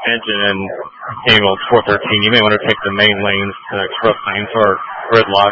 engine in Manual 413, you may want to take the main lanes to express lanes or gridlock.